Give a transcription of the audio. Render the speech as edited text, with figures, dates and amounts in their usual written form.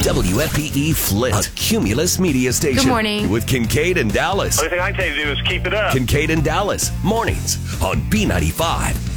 WFPE Flint, a Cumulus media station. Good morning. With Kincaid and Dallas. The only thing I can tell you to do is keep it up. Kincaid and Dallas, mornings on B95.